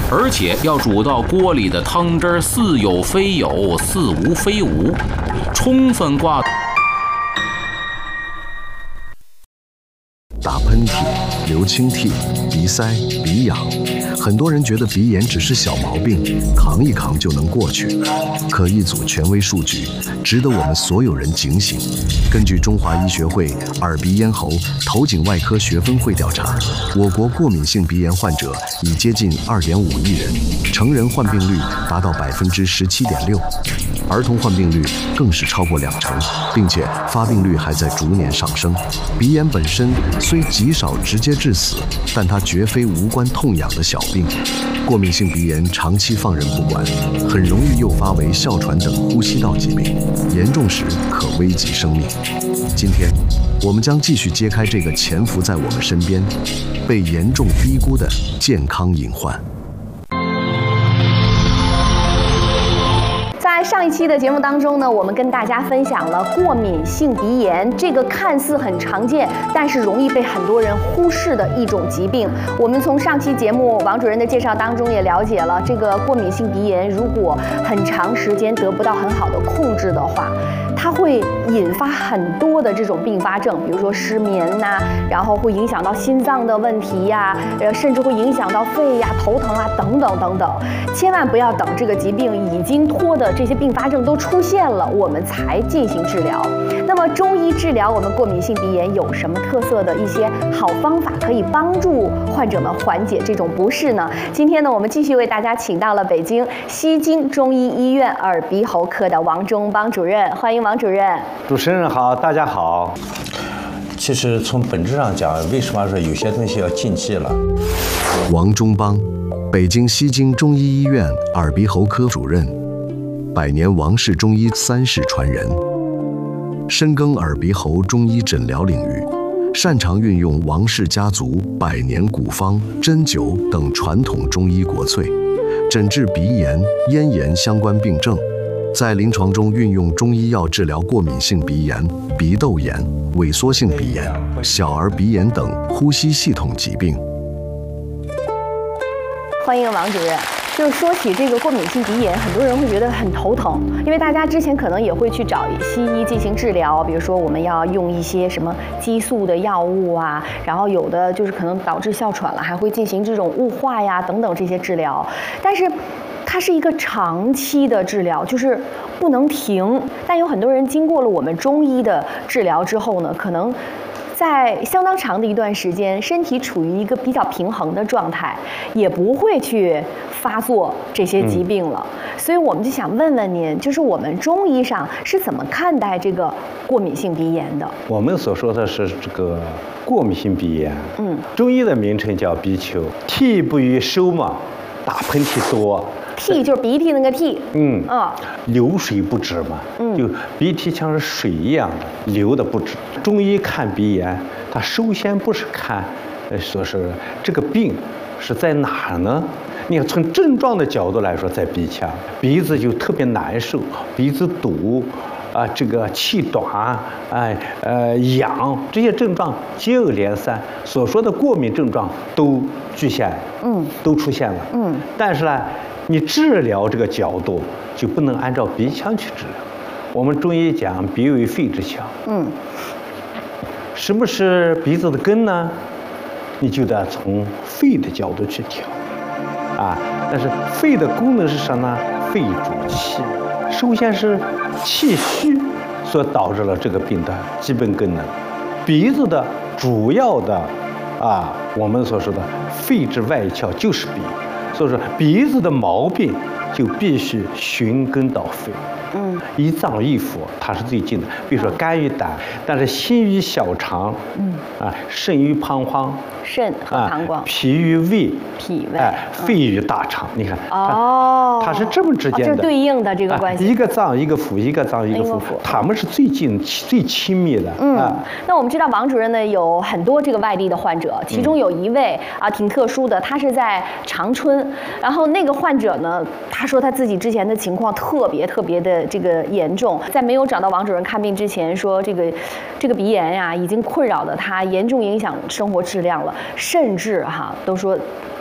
而且要煮到锅里的汤汁似有非有，似无非无，充分挂。 打喷嚏、流清涕、鼻塞、鼻痒，很多人觉得鼻炎只是小毛病，扛一扛就能过去。可一组权威数据值得我们所有人警醒。根据中华医学会耳鼻咽喉头颈外科学分会调查，我国过敏性鼻炎患者已接近2.5亿人，成人患病率达到17.6%，儿童患病率更是超过20%，并且发病率还在逐年上升。鼻炎本身虽极少直接致死，但它绝非无关痛痒的小病。过敏性鼻炎长期放任不管，很容易诱发为哮喘等呼吸道疾病，严重时可危及生命。今天，我们将继续揭开这个潜伏在我们身边、被严重低估的健康隐患。 在上一期的节目当中呢，我们跟大家分享了过敏性鼻炎这个看似很常见，但是容易被很多人忽视的一种疾病。我们从上期节目王主任的介绍当中也了解了，这个过敏性鼻炎如果很长时间得不到很好的控制的话，它会引发很多的这种并发症，比如说失眠呐，然后会影响到心脏的问题呀，甚至会影响到肺呀、头疼啊等等等等。千万不要等这个疾病已经拖的这些并发症都出现了，我们才进行治疗。那么中医治疗我们过敏性鼻炎有什么特色的一些好方法，可以帮助患者们缓解这种不适呢？今天呢，我们继续为大家请到了北京西京中医医院耳鼻喉科的王忠邦主任，欢迎王主任。 主持人好，大家好。其实从本质上讲，为什么说有些东西要禁忌了？ 王忠邦，北京西京中医医院耳鼻喉科主任，百年王氏中医3世传人，深耕耳鼻喉中医诊疗领域，擅长运用王氏家族100年古方、针灸等传统中医国粹，诊治鼻炎、咽炎相关病症。在临床中运用中医药治疗过敏性鼻炎、鼻窦炎、萎缩性鼻炎、小儿鼻炎等呼吸系统疾病。 欢迎王主任。就是说起这个过敏性鼻炎，很多人会觉得很头疼，因为大家之前可能也会去找西医进行治疗，比如说我们要用一些什么激素的药物啊，然后有的就是可能导致哮喘了，还会进行这种雾化呀等等这些治疗，但是它是一个长期的治疗，就是不能停。但有很多人经过了我们中医的治疗之后呢，可能在相当长的一段时间，身体处于一个比较平衡的状态，也不会去发作这些疾病了。所以我们就想问问您，就是我们中医上是怎么看待这个过敏性鼻炎的？ 我们所说的是这个过敏性鼻炎，中医的名称叫鼻丘，涕不欲收嘛，打喷嚏多。 涕就是鼻涕那个涕， 流水不止嘛，就鼻涕像是水一样的流的不止。中医看鼻炎，它首先不是看，说是这个病是在哪儿呢？你看从症状的角度来说，在鼻腔，鼻子就特别难受，鼻子堵。这个气短，痒，这些症状接二连三，所说的过敏症状都局限，都出现了，但是呢，你治疗这个角度就不能按照鼻腔去治疗。我们中医讲鼻为肺之腔，什么是鼻子的根呢？你就得从肺的角度去调，但是肺的功能是什么呢？肺主气。首先是气虚所导致了这个病的基本功能。鼻子的主要的我们所说的肺之外窍就是鼻，所以说鼻子的毛病就必须寻根到肺。一脏一腑它是最近的，比如说肝与胆，但是心与小肠，肾与膀胱， 肾和膀胱， 脾与胃， 脾胃， 肺与大肠。你看，它是这么之间的， 就是对应的这个关系。 一个脏一个腑，一个脏一个腑，它们是最近最亲密的。 那我们知道王主任呢有很多这个外地的患者，其中有一位挺特殊的，他是在长春，然后那个患者呢，他说他自己之前的情况特别的这个严重，在没有找到王主任看病之前，说这个鼻炎呀已经困扰的他严重影响生活质量了，甚至都说